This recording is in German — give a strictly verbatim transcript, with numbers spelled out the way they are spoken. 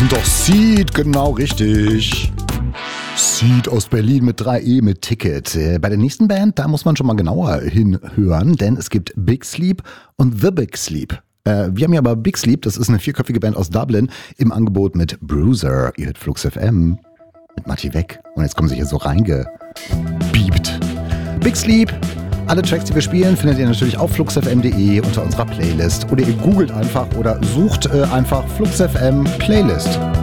Doch Seed, genau richtig. Seed aus Berlin mit drei E mit Ticket. Bei der nächsten Band, da muss man schon mal genauer hinhören, denn es gibt Big Sleep und The Big Sleep. Äh, wir haben ja aber Big Sleep, das ist eine vierköpfige Band aus Dublin, im Angebot mit Bruiser. Ihr hört Flux F M mit Matti Weg. Und jetzt kommen sie hier so reingebiebt. Big Sleep. Alle Tracks, die wir spielen, findet ihr natürlich auf flux f m punkt d e unter unserer Playlist. Oder ihr googelt einfach oder sucht äh, einfach Flux F M Playlist.